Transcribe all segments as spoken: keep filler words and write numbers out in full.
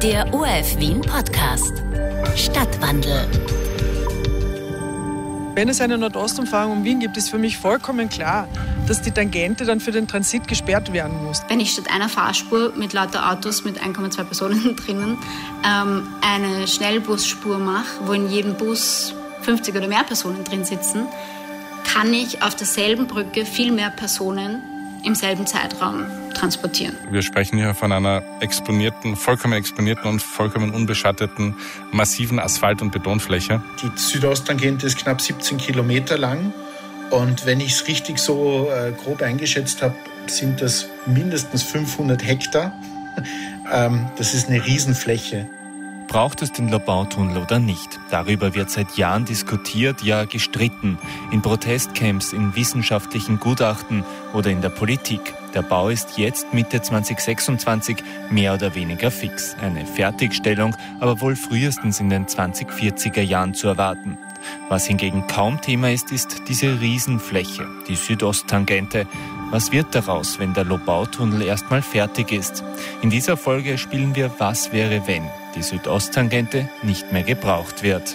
Der O R F Wien Podcast. Stadtwandel. Wenn es eine Nordostumfahrung um Wien gibt, ist für mich vollkommen klar, dass die Tangente dann für den Transit gesperrt werden muss. Wenn ich statt einer Fahrspur mit lauter Autos mit eins Komma zwei Personen drinnen ähm, eine Schnellbusspur mache, wo in jedem Bus fünfzig oder mehr Personen drin sitzen, kann ich auf derselben Brücke viel mehr Personen im selben Zeitraum transportieren. Wir sprechen hier von einer exponierten, vollkommen exponierten und vollkommen unbeschatteten, massiven Asphalt- und Betonfläche. Die Südosttangente ist knapp siebzehn Kilometer lang und wenn ich es richtig so äh, grob eingeschätzt habe, sind das mindestens fünfhundert Hektar. ähm, das ist eine Riesenfläche. Braucht es den Lobau-Tunnel oder nicht? Darüber wird seit Jahren diskutiert, ja gestritten. In Protestcamps, in wissenschaftlichen Gutachten oder in der Politik. Der Bau ist jetzt Mitte zwanzig sechsundzwanzig mehr oder weniger fix. Eine Fertigstellung, aber wohl frühestens in den zwanzig vierziger Jahren zu erwarten. Was hingegen kaum Thema ist, ist diese Riesenfläche, die Südosttangente. Was wird daraus, wenn der Lobau-Tunnel erstmal fertig ist? In dieser Folge spielen wir Was wäre, wenn die Südosttangente nicht mehr gebraucht wird.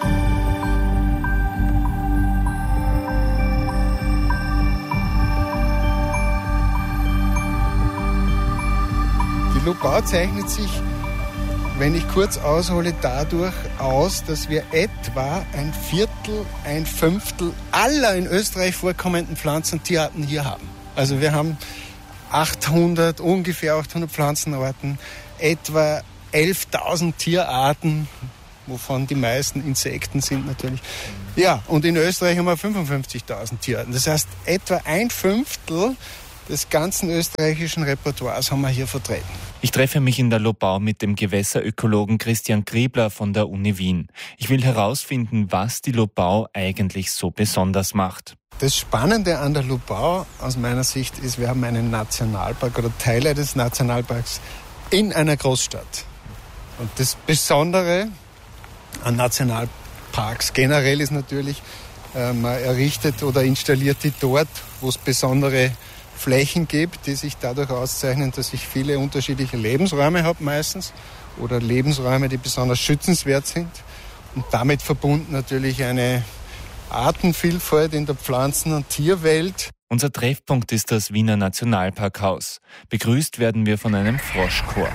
Die Lobau zeichnet sich, wenn ich kurz aushole, dadurch aus, dass wir etwa ein Viertel, ein Fünftel aller in Österreich vorkommenden Pflanzen- und Tierarten hier haben. Also wir haben achthundert, ungefähr achthundert Pflanzenarten, etwa elftausend Tierarten, wovon die meisten Insekten sind natürlich. Ja, und in Österreich haben wir fünfundfünfzigtausend Tierarten. Das heißt, etwa ein Fünftel des ganzen österreichischen Repertoires haben wir hier vertreten. Ich treffe mich in der Lobau mit dem Gewässerökologen Christian Griebler von der Uni Wien. Ich will herausfinden, was die Lobau eigentlich so besonders macht. Das Spannende an der Lobau aus meiner Sicht ist, wir haben einen Nationalpark oder Teile des Nationalparks in einer Großstadt. Und das Besondere an Nationalparks generell ist natürlich, äh, man errichtet oder installiert die dort, wo es besondere Flächen gibt, die sich dadurch auszeichnen, dass ich viele unterschiedliche Lebensräume habe meistens oder Lebensräume, die besonders schützenswert sind und damit verbunden natürlich eine Artenvielfalt in der Pflanzen- und Tierwelt. Unser Treffpunkt ist das Wiener Nationalparkhaus. Begrüßt werden wir von einem Froschchor.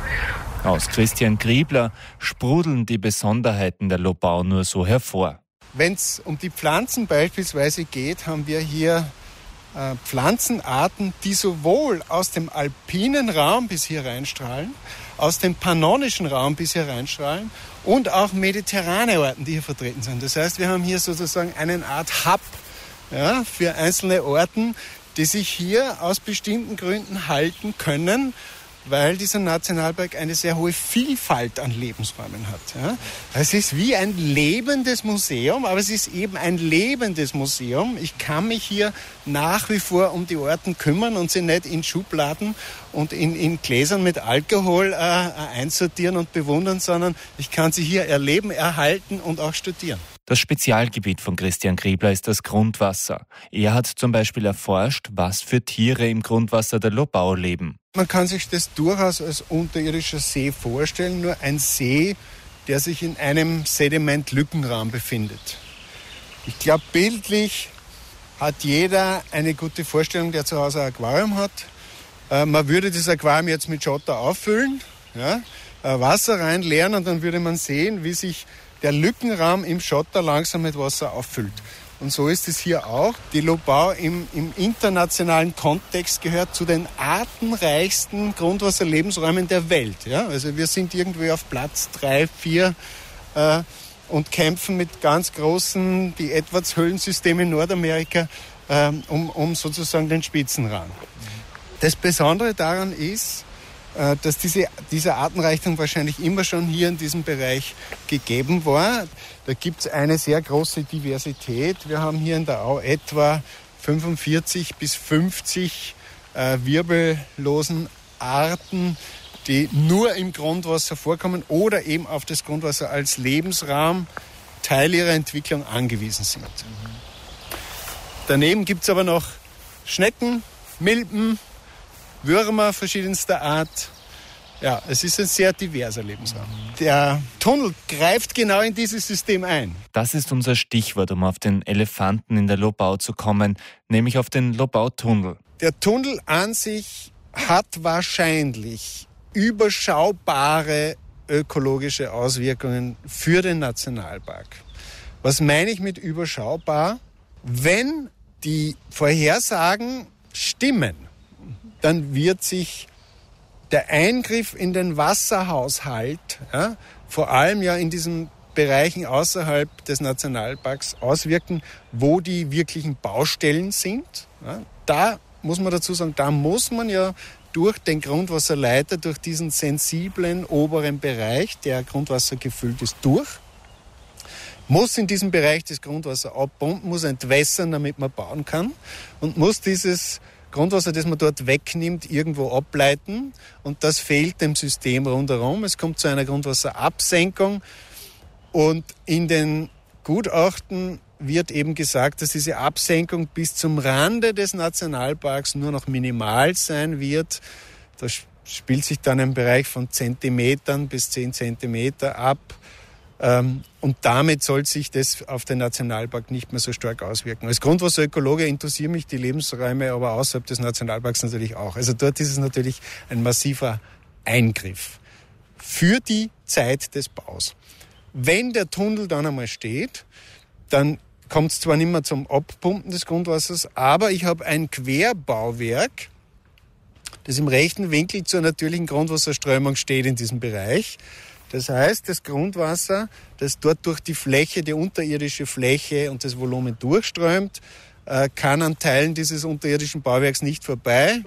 Aus Christian Griebler sprudeln die Besonderheiten der Lobau nur so hervor. Wenn es um die Pflanzen beispielsweise geht, haben wir hier äh, Pflanzenarten, die sowohl aus dem alpinen Raum bis hier reinstrahlen, aus dem pannonischen Raum bis hier reinstrahlen und auch mediterrane Arten, die hier vertreten sind. Das heißt, wir haben hier sozusagen eine Art Hub, ja, für einzelne Arten, die sich hier aus bestimmten Gründen halten können, weil dieser Nationalpark eine sehr hohe Vielfalt an Lebensräumen hat. Ja. Es ist wie ein lebendes Museum, aber es ist eben ein lebendes Museum. Ich kann mich hier nach wie vor um die Arten kümmern und sie nicht in Schubladen und in, in Gläsern mit Alkohol äh, einsortieren und bewundern, sondern ich kann sie hier erleben, erhalten und auch studieren. Das Spezialgebiet von Christian Griebler ist das Grundwasser. Er hat zum Beispiel erforscht, was für Tiere im Grundwasser der Lobau leben. Man kann sich das durchaus als unterirdischer See vorstellen, nur ein See, der sich in einem Sedimentlückenraum befindet. Ich glaube, bildlich hat jeder eine gute Vorstellung, der zu Hause ein Aquarium hat. Äh, man würde das Aquarium jetzt mit Schotter auffüllen, ja, äh, Wasser reinleeren und dann würde man sehen, wie sich der Lückenraum im Schotter langsam mit Wasser auffüllt. Und so ist es hier auch. Die Lobau im, im internationalen Kontext gehört zu den artenreichsten Grundwasserlebensräumen der Welt. Ja? Also wir sind irgendwie auf Platz drei, vier äh, und kämpfen mit ganz großen, die Edwards-Höhlensysteme in Nordamerika, äh, um, um sozusagen den Spitzenrang. Das Besondere daran ist, dass diese, dieser Artenreichtum wahrscheinlich immer schon hier in diesem Bereich gegeben war. Da gibt es eine sehr große Diversität. Wir haben hier in der Au etwa fünfundvierzig bis fünfzig äh, wirbellosen Arten, die nur im Grundwasser vorkommen oder eben auf das Grundwasser als Lebensraum Teil ihrer Entwicklung angewiesen sind. Mhm. Daneben gibt es aber noch Schnecken, Milben, Würmer verschiedenster Art, Ja, es ist ein sehr diverser Lebensraum. Der Tunnel greift genau in dieses System ein. Das ist unser Stichwort, um auf den Elefanten in der Lobau zu kommen, nämlich auf den Lobau-Tunnel. Der Tunnel an sich hat wahrscheinlich überschaubare ökologische Auswirkungen für den Nationalpark. Was meine ich mit überschaubar? Wenn die Vorhersagen stimmen, dann wird sich der Eingriff in den Wasserhaushalt, ja, vor allem ja in diesen Bereichen außerhalb des Nationalparks auswirken, wo die wirklichen Baustellen sind. Ja, da muss man dazu sagen, da muss man ja durch den Grundwasserleiter, durch diesen sensiblen oberen Bereich, der Grundwasser gefüllt ist, durch, muss in diesem Bereich das Grundwasser abpumpen, muss entwässern, damit man bauen kann und muss dieses Grundwasser, das man dort wegnimmt, irgendwo ableiten und das fehlt dem System rundherum. Es kommt zu einer Grundwasserabsenkung und in den Gutachten wird eben gesagt, dass diese Absenkung bis zum Rande des Nationalparks nur noch minimal sein wird. Das spielt sich dann im Bereich von Zentimetern bis zehn Zentimeter ab. Und damit soll sich das auf den Nationalpark nicht mehr so stark auswirken. Als Grundwasserökologe interessieren mich die Lebensräume, aber außerhalb des Nationalparks natürlich auch. Also dort ist es natürlich ein massiver Eingriff für die Zeit des Baus. Wenn der Tunnel dann einmal steht, dann kommt es zwar nicht mehr zum Abpumpen des Grundwassers, aber ich habe ein Querbauwerk, das im rechten Winkel zur natürlichen Grundwasserströmung steht in diesem Bereich. Das heißt, das Grundwasser, das dort durch die Fläche, die unterirdische Fläche und das Volumen durchströmt, kann an Teilen dieses unterirdischen Bauwerks nicht vorbei.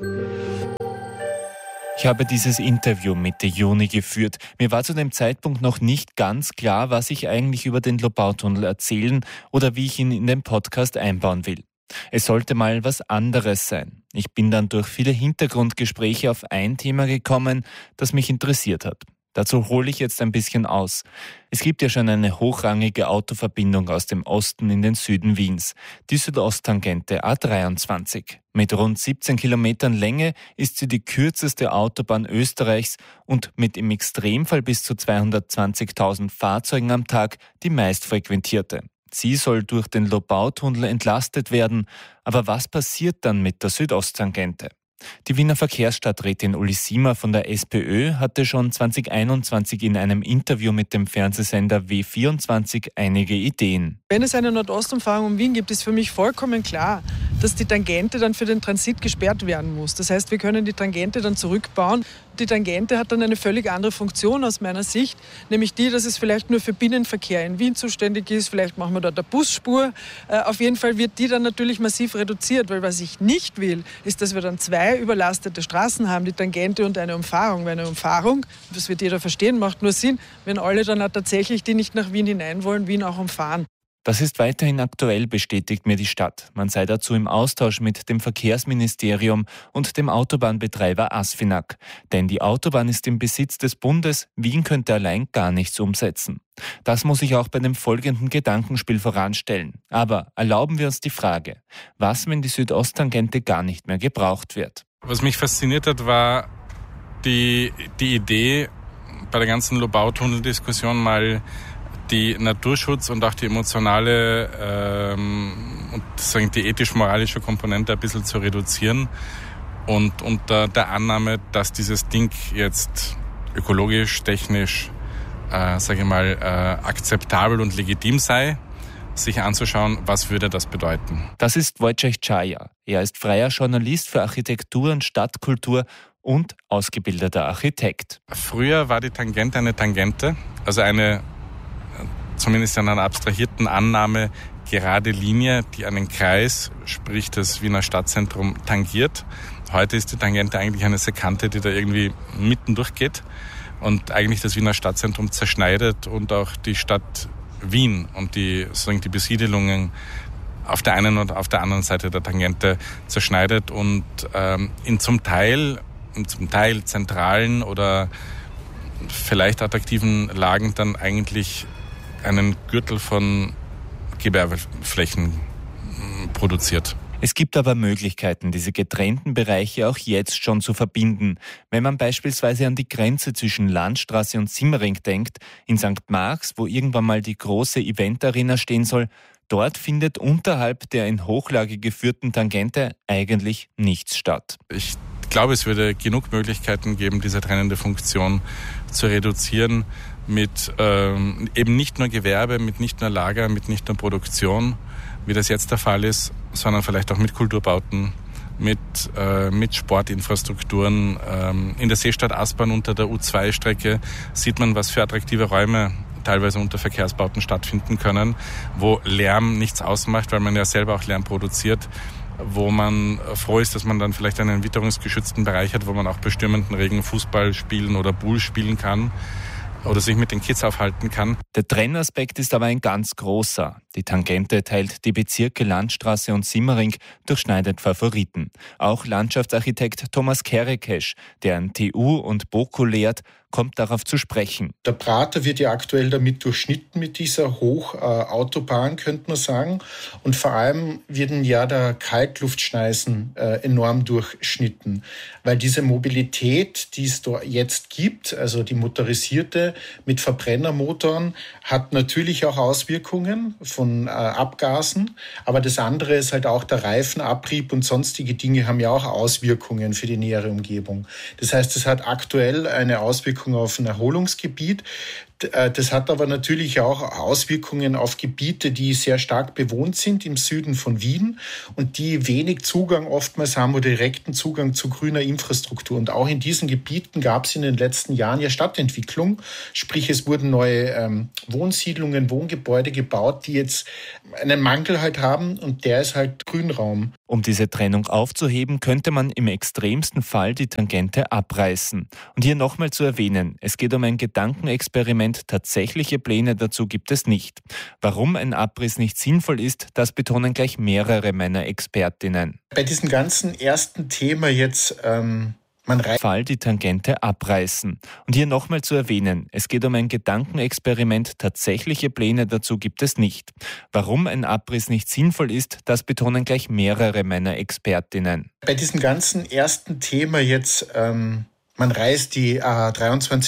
Ich habe dieses Interview Mitte Juni geführt. Mir war zu dem Zeitpunkt noch nicht ganz klar, was ich eigentlich über den Lobautunnel erzählen oder wie ich ihn in den Podcast einbauen will. Es sollte mal was anderes sein. Ich bin dann durch viele Hintergrundgespräche auf ein Thema gekommen, das mich interessiert hat. Dazu hole ich jetzt ein bisschen aus. Es gibt ja schon eine hochrangige Autoverbindung aus dem Osten in den Süden Wiens, die Südosttangente A dreiundzwanzig. Mit rund siebzehn Kilometern Länge ist sie die kürzeste Autobahn Österreichs und mit im Extremfall bis zu zweihundertzwanzigtausend Fahrzeugen am Tag die meistfrequentierte. Sie soll durch den Lobautunnel entlastet werden. Aber was passiert dann mit der Südosttangente? Die Wiener Verkehrsstadträtin Uli Siemer von der SPÖ hatte schon zwanzig einundzwanzig in einem Interview mit dem Fernsehsender W vierundzwanzig einige Ideen. Wenn es eine Nordostumfahrung um Wien gibt, ist für mich vollkommen klar, dass die Tangente dann für den Transit gesperrt werden muss. Das heißt, wir können die Tangente dann zurückbauen. Die Tangente hat dann eine völlig andere Funktion aus meiner Sicht, nämlich die, dass es vielleicht nur für Binnenverkehr in Wien zuständig ist. Vielleicht machen wir dort eine Busspur. Äh, auf jeden Fall wird die dann natürlich massiv reduziert, weil was ich nicht will, ist, dass wir dann zwei überlastete Straßen haben, die Tangente und eine Umfahrung. Weil eine Umfahrung, das wird jeder verstehen, macht nur Sinn, wenn alle dann auch tatsächlich, die nicht nach Wien hinein wollen, Wien auch umfahren. Das ist weiterhin aktuell, bestätigt mir die Stadt. Man sei dazu im Austausch mit dem Verkehrsministerium und dem Autobahnbetreiber Asfinag. Denn die Autobahn ist im Besitz des Bundes, Wien könnte allein gar nichts umsetzen. Das muss ich auch bei dem folgenden Gedankenspiel voranstellen. Aber erlauben wir uns die Frage, was, wenn die Südosttangente gar nicht mehr gebraucht wird? Was mich fasziniert hat, war die, die Idee, bei der ganzen Lobautunnel-Diskussion mal die Naturschutz und auch die emotionale ähm, und sagen die ethisch-moralische Komponente ein bisschen zu reduzieren und unter der Annahme, dass dieses Ding jetzt ökologisch, technisch, äh, sage ich mal, äh, akzeptabel und legitim sei, sich anzuschauen, was würde das bedeuten. Das ist Wojciech Czaja. Er ist freier Journalist für Architektur und Stadtkultur und ausgebildeter Architekt. Früher war die Tangente eine Tangente, also eine zumindest in einer abstrahierten Annahme, gerade Linie, die einen Kreis, sprich das Wiener Stadtzentrum, tangiert. Heute ist die Tangente eigentlich eine Sekante, die da irgendwie mitten durchgeht und eigentlich das Wiener Stadtzentrum zerschneidet und auch die Stadt Wien und die, sozusagen die Besiedelungen auf der einen und auf der anderen Seite der Tangente zerschneidet und ähm, in zum Teil, in zum Teil zentralen oder vielleicht attraktiven Lagen dann eigentlich einen Gürtel von Gewerbeflächen produziert. Es gibt aber Möglichkeiten, diese getrennten Bereiche auch jetzt schon zu verbinden. Wenn man beispielsweise an die Grenze zwischen Landstraße und Simmering denkt, in Sankt Marx, wo irgendwann mal die große Event-Arena stehen soll, dort findet unterhalb der in Hochlage geführten Tangente eigentlich nichts statt. Ich glaube, es würde genug Möglichkeiten geben, diese trennende Funktion zu reduzieren mit ähm, eben nicht nur Gewerbe, mit nicht nur Lager, mit nicht nur Produktion, wie das jetzt der Fall ist, sondern vielleicht auch mit Kulturbauten, mit, äh, mit Sportinfrastrukturen. Ähm, in der Seestadt Aspern unter der U zwei Strecke sieht man, was für attraktive Räume teilweise unter Verkehrsbauten stattfinden können, wo Lärm nichts ausmacht, weil man ja selber auch Lärm produziert, wo man froh ist, dass man dann vielleicht einen witterungsgeschützten Bereich hat, wo man auch bei stürmenden Regen Fußball spielen oder Pool spielen kann oder sich mit den Kids aufhalten kann. Der Trennaspekt ist aber ein ganz großer. Die Tangente teilt die Bezirke Landstraße und Simmering, durchschneidet Favoriten. Auch Landschaftsarchitekt Thomas Kerekesch, der an T U und BOKU lehrt, kommt darauf zu sprechen. Der Prater wird ja aktuell damit durchschnitten mit dieser Hochautobahn, könnte man sagen. Und vor allem werden ja der Kaltluftschneisen äh, enorm durchschnitten. Weil diese Mobilität, die es da jetzt gibt, also die motorisierte mit Verbrennermotoren, hat natürlich auch Auswirkungen von äh, Abgasen. Aber das andere ist halt auch der Reifenabrieb und sonstige Dinge haben ja auch Auswirkungen für die nähere Umgebung. Das heißt, es hat aktuell eine Auswirkung auf ein Erholungsgebiet. Das hat aber natürlich auch Auswirkungen auf Gebiete, die sehr stark bewohnt sind im Süden von Wien und die wenig Zugang oftmals haben oder direkten Zugang zu grüner Infrastruktur. Und auch in diesen Gebieten gab es in den letzten Jahren ja Stadtentwicklung. Sprich, es wurden neue ähm, Wohnsiedlungen, Wohngebäude gebaut, die jetzt einen Mangel halt haben und der ist halt Grünraum. Um diese Trennung aufzuheben, könnte man im extremsten Fall die Tangente abreißen. Und hier nochmal zu erwähnen, es geht um ein Gedankenexperiment. Tatsächliche Pläne dazu gibt es nicht. Warum ein Abriss nicht sinnvoll ist, das betonen gleich mehrere meiner Expertinnen. Bei diesem ganzen ersten Thema jetzt... Ähm Man Fall die Tangente abreißen. Und hier nochmal zu erwähnen, es geht um ein Gedankenexperiment, tatsächliche Pläne dazu gibt es nicht. Warum ein Abriss nicht sinnvoll ist, das betonen gleich mehrere meiner Expertinnen. Bei diesem ganzen ersten Thema jetzt, ähm, man reißt die A dreiundzwanzig